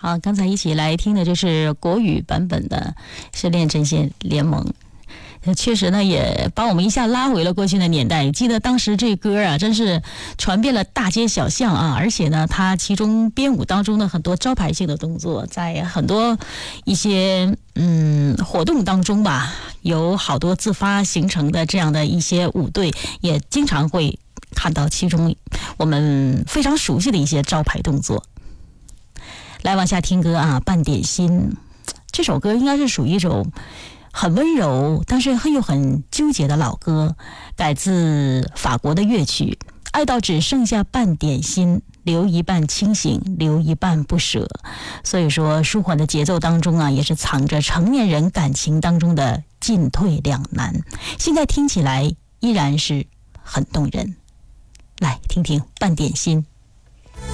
好，刚才一起来听的就是国语版本的《失恋阵线联盟》。确实呢，也把我们一下拉回了过去的年代。记得当时这歌啊，真是传遍了大街小巷啊！而且呢，它其中编舞当中的很多招牌性的动作，在很多一些活动当中吧，有好多自发形成的这样的一些舞队，也经常会看到其中我们非常熟悉的一些招牌动作。来往下听歌啊，《半点心》这首歌应该是属于一种很温柔但是又很纠结的老歌，改自法国的乐曲，爱到只剩下半点心，留一半清醒，留一半不舍。所以说舒缓的节奏当中啊，也是藏着成年人感情当中的进退两难，现在听起来依然是很动人。来听听半点心。